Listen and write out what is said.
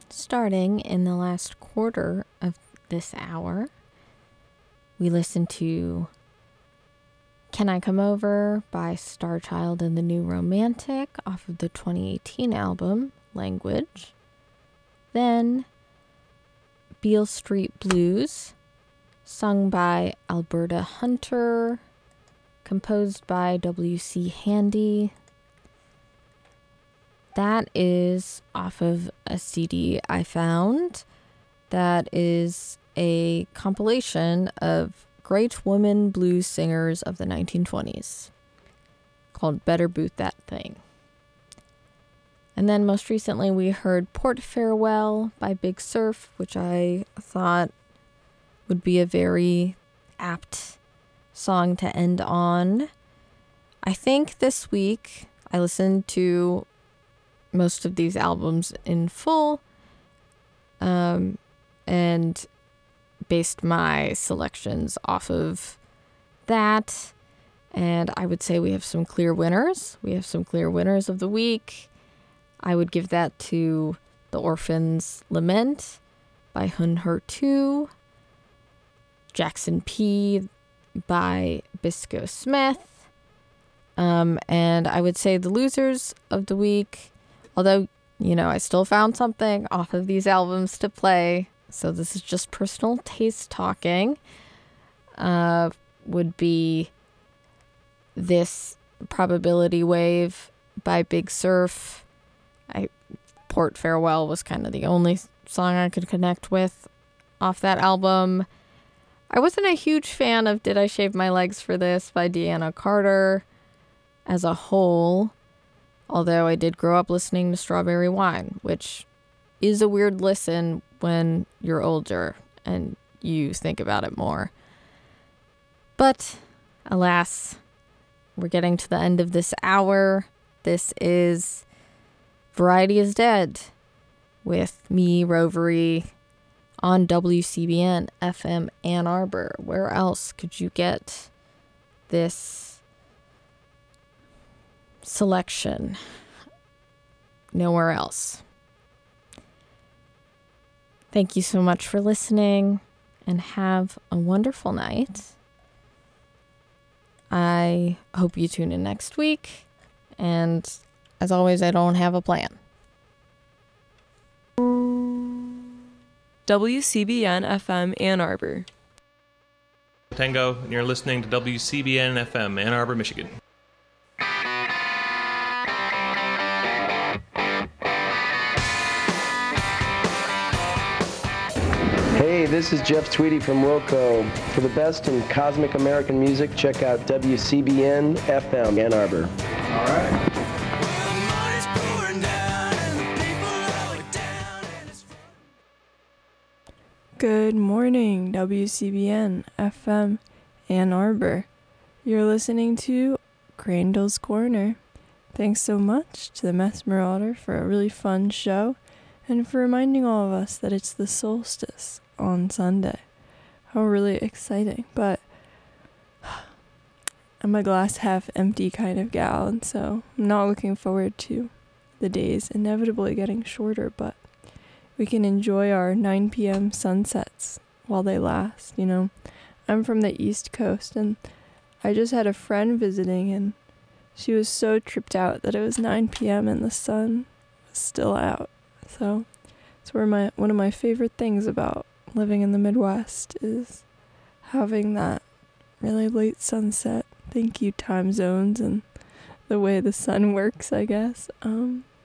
Starting in the last quarter of this hour, we listened to Can I Come Over by Starchild and the New Romantic off of the 2018 album Language. Then Beale Street Blues, sung by Alberta Hunter, composed by W.C. Handy. That is off of a CD I found that is a compilation of great women blues singers of the 1920s called Better Boot That Thing. And then most recently we heard Port Farewell by Big Surf, which I thought would be a very apt song to end on. I think this week I listened to most of these albums in full and based my selections off of that. And I would say we have some clear winners. We have some clear winners of the week. I would give that to The Orphan's Lament by Hun Her Tu, Jackson P by Bisco Smith. And I would say the losers of the week, although, I still found something off of these albums to play, so this is just personal taste talking, would be this Probability Wave by Big Surf. Port Farewell was kind of the only song I could connect with off that album. I wasn't a huge fan of Did I Shave My Legs for This by Deanna Carter as a whole, although I did grow up listening to Strawberry Wine, which is a weird listen when you're older and you think about it more. But alas, we're getting to the end of this hour. This is Variety is Dead with me, Rovery, on WCBN FM Ann Arbor. Where else could you get this selection? Nowhere else. Thank you so much for listening and have a wonderful night. I hope you tune in next week, and as always, I don't have a plan. WCBN FM Ann Arbor. Tango, and you're listening to WCBN FM Ann Arbor, Michigan. Hey, this is Jeff Tweedy from Wilco. For the best in cosmic American music, check out WCBN FM Ann Arbor. All right. Good morning, WCBN FM Ann Arbor. You're listening to Crandall's Corner. Thanks so much to the Mess Marauder for a really fun show and for reminding all of us that it's the solstice on Sunday. How really exciting. But I'm a glass half empty kind of gal, and so I'm not looking forward to the days inevitably getting shorter, but we can enjoy our 9 p.m. sunsets while they last, I'm from the East Coast, and I just had a friend visiting, and she was so tripped out that it was 9 p.m. and the sun was still out. So it's one of my favorite things about living in the Midwest is having that really late sunset. Thank you, time zones and the way the sun works, I guess.